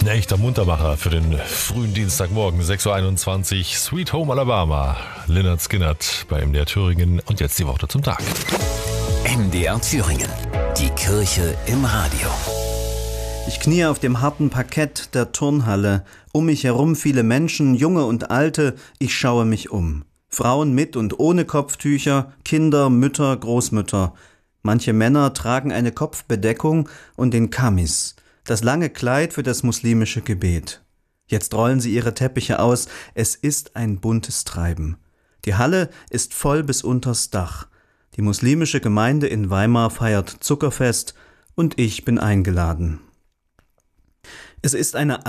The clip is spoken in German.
Ein echter Muntermacher für den frühen Dienstagmorgen, 6.21 Uhr. Sweet Home Alabama, Lynyrd Skynyrd bei MDR Thüringen. Und jetzt die Worte zum Tag. MDR Thüringen, die Kirche im Radio. Ich kniee auf dem harten Parkett der Turnhalle. Um mich herum viele Menschen, Junge und Alte. Ich schaue mich um. Frauen mit und ohne Kopftücher, Kinder, Mütter, Großmütter. Manche Männer tragen eine Kopfbedeckung und den Kamis, das lange Kleid für das muslimische Gebet. Jetzt rollen sie ihre Teppiche aus. Es ist ein buntes Treiben. Die Halle ist voll bis unters Dach. Die muslimische Gemeinde in Weimar feiert Zuckerfest und ich bin eingeladen. Es ist eine